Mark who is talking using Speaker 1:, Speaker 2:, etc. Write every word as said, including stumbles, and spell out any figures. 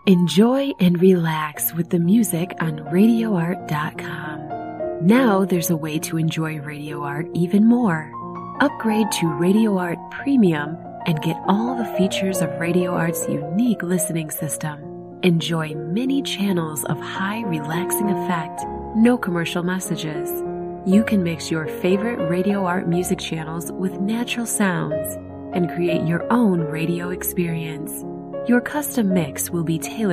Speaker 1: Enjoy and relax with the music on radio art dot com. Now there's a way to enjoy Radio Art even more. Upgrade to Radio Art Premium and get all the features of Radio Art's unique listening system. Enjoy many channels of high relaxing effect, no commercial messages. You can mix your favorite Radio Art music channels with natural sounds and create your own radio experience. Your custom mix will be tailored